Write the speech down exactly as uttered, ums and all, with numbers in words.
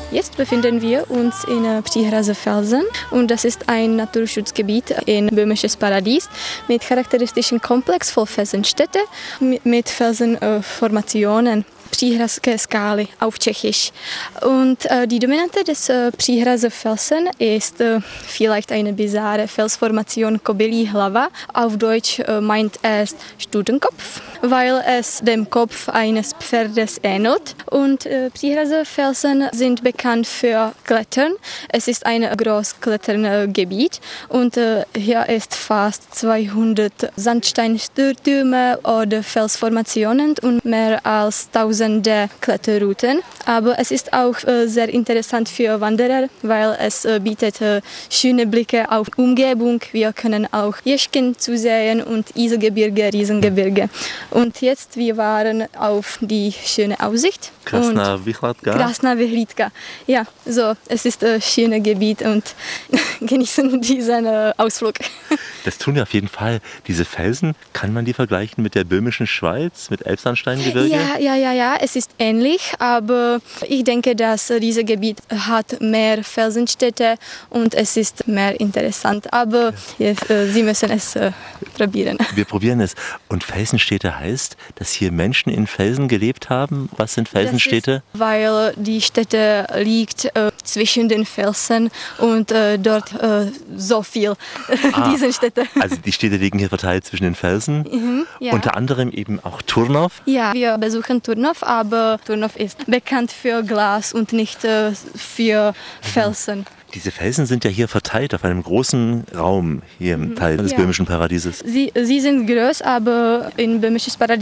Jetzt befinden wir uns in äh, Příhraze Felsen und das ist ein Naturschutzgebiet in Böhmisches Paradies mit charakteristischen Komplex voll Felsenstädte mit Felsenformationen. Příhrazské skály auf Tschechisch. Und äh, die Dominante des äh, Příhraze Felsen ist äh, vielleicht eine bizarre Felsformation Kobylí hlava. Auf Deutsch äh, meint es Stutenkopf, weil es dem Kopf eines Pferdes ähnelt. Und äh, Příhraze Felsen sind bekannt für Klettern. Es ist ein Großkletterngebiet und äh, hier ist fast zweihundert Sandsteinstürme oder Felsformationen und mehr als tausend Kletterrouten. Aber es ist auch äh, sehr interessant für Wanderer, weil es äh, bietet äh, schöne Blicke auf Umgebung. Wir können auch Jeschken zusehen und Isergebirge, Riesengebirge. Und jetzt wir waren auf die schöne Aussicht. Krasna Vyhladka. Krasna Vyhladka. Ja, so es ist ein schönes Gebiet und genießen diesen äh, Ausflug. Das tun wir auf jeden Fall. Diese Felsen, kann man die vergleichen mit der böhmischen Schweiz, mit Elbsandsteingebirge? Ja, ja, ja, ja, es ist ähnlich, aber ich denke, dass dieses Gebiet hat mehr Felsenstädte und es ist mehr interessant. Aber jetzt, äh, Sie müssen es äh, probieren. Wir probieren es. Und Felsenstädte heißt, dass hier Menschen in Felsen gelebt haben? Was sind Felsenstädte? Das ist, weil die Stätte liegt äh, zwischen den Felsen und äh, dort äh, so viel ah, diese Städte. Also die Städte liegen hier verteilt zwischen den Felsen. Mhm, ja. Unter anderem eben auch Turnov. Ja, wir besuchen Turnov, aber Turnov ist bekannt für Glas und nicht äh, für Felsen. Diese Felsen sind ja hier verteilt auf einem großen Raum hier im Teil des ja. Böhmischen Paradieses. Sie, sie sind groß, aber in Böhmisches Paradies